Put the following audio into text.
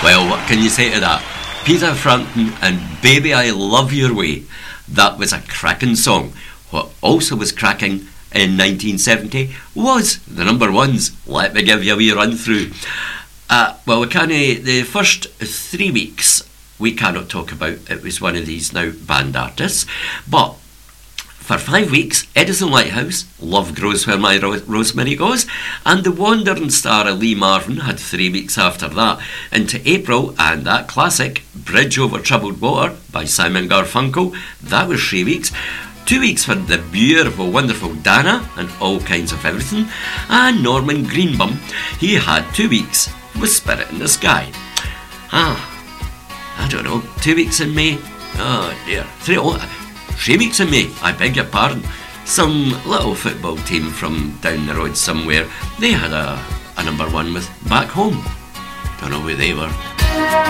Well, what can you say to that? Peter Frampton and Baby I Love Your Way. That was a cracking song. What also was cracking in 1970 was the number ones. Let me give you a wee run through. Well, we can't, the first 3 weeks we cannot talk about. It was one of these now band artists. But for 5 weeks, Edison Lighthouse, Love Grows Where My Rosemary Goes, and the wandering star of Lee Marvin had 3 weeks after that into April, and that classic Bridge Over Troubled Water by Simon Garfunkel, that was 3 weeks. 2 weeks for the beautiful, wonderful Dana and All Kinds of Everything, and Norman Greenbaum, he had 2 weeks with Spirit in the Sky. I don't know, 2 weeks in May, oh dear, 3 weeks in May, I beg your pardon. Some little football team from down the road somewhere, they had a number one with Back Home. Don't know who they were.